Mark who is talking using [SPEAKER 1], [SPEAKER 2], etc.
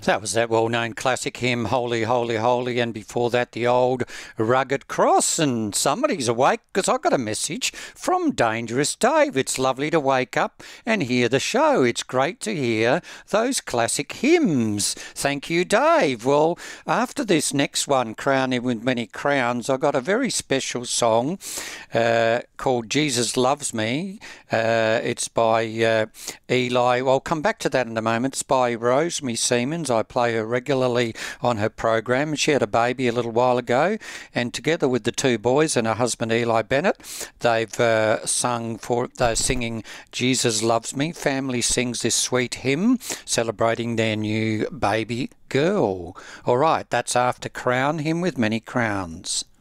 [SPEAKER 1] That was that well-known classic hymn, Holy, Holy, Holy, and before that the old Rugged Cross. And somebody's awake because I got a message from Dangerous Dave. It's lovely to wake up and hear the show. It's great to hear those classic hymns. Thank you, Dave. Well, after this next one, Crown Him with Many Crowns, I got a very special song called Jesus Loves Me. It's by Eli. Well, I'll come back to that in a moment. It's by Rosemary Siemens. I play her regularly on her program. She had a baby a little while ago, and together with the two boys and her husband Eli Bennett, they're singing Jesus Loves Me. Family sings this sweet hymn celebrating their new baby girl. All right, that's after Crown Him with Many Crowns.